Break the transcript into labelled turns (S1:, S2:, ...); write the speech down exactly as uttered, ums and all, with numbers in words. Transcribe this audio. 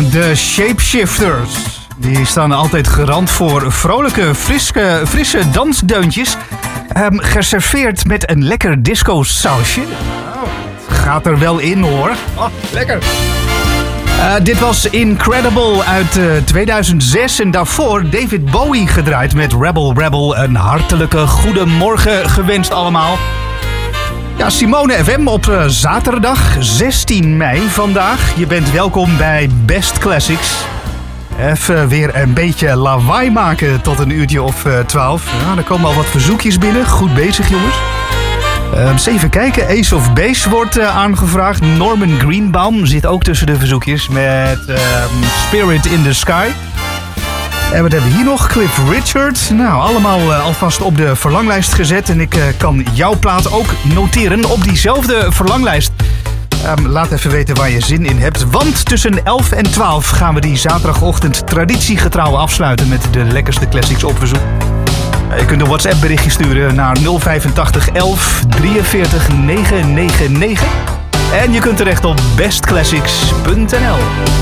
S1: de Shapeshifters. Die staan altijd garant voor vrolijke, friske, frisse dansdeuntjes. Um, geserveerd met een lekker disco-sausje. Oh, gaat er wel in, hoor. Oh, lekker. Uh, dit was Incredible uit uh, tweeduizend zes en daarvoor David Bowie gedraaid met Rebel Rebel. Een hartelijke goedemorgen gewenst allemaal. Ja, Simone F M op uh, zaterdag zestien mei vandaag. Je bent welkom bij Best Classics. Even weer een beetje lawaai maken tot een uurtje of uh, twaalf. Ja, er komen al wat verzoekjes binnen. Goed bezig, jongens. Uh, eens even kijken. Ace of Base wordt uh, aangevraagd. Norman Greenbaum zit ook tussen de verzoekjes met uh, Spirit in the Sky. En wat hebben we hier nog? Cliff Richard. Nou, allemaal uh, alvast op de verlanglijst gezet. En ik uh, kan jouw plaat ook noteren op diezelfde verlanglijst. Um, laat even weten waar je zin in hebt. Want tussen elf en twaalf gaan we die zaterdagochtend traditiegetrouw afsluiten met de lekkerste classics op verzoek. Je kunt een WhatsApp berichtje sturen naar nul vijfentachtig elf drieënveertig negenhonderdnegenennegentig. En je kunt terecht op best classics punt n l.